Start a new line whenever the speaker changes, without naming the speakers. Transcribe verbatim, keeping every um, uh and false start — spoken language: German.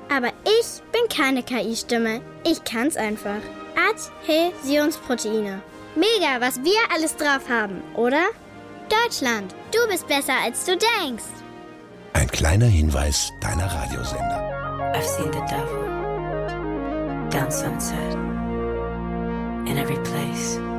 Aber ich bin keine K I-Stimme. Ich kann's einfach. Adhäsionsproteine. Mega, was wir alles drauf haben, oder? Deutschland, du bist besser, als du denkst.
Ein kleiner Hinweis deiner Radiosender.
I've seen the devil down sunset in every place.